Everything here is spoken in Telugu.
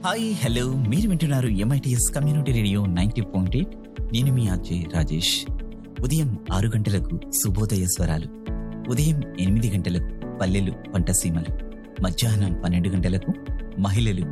హాయ్ హలో మీరు వింటున్నారు ఎంఐటిఎస్ కమ్యూనిటీ రేడియో 90.8. నేను మీ ఆర్జే రాజేష్. ఉదయం 6 గంటలకు శుభోదయ స్వరాలు, ఉదయం 8 గంటలకు పల్లెలు పంటసీమలు, మధ్యాహ్నం 12 గంటలకు మహిళలు